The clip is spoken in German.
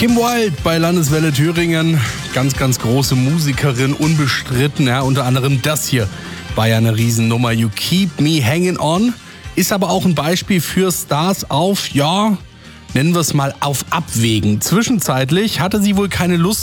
Kim Wilde bei Landeswelle Thüringen, ganz, ganz große Musikerin, unbestritten. Ja, unter anderem das hier war ja eine Riesennummer. You Keep Me Hanging On. Ist aber auch ein Beispiel für Stars auf, ja, nennen wir es mal auf Abwägen. Zwischenzeitlich hatte sie wohl keine Lust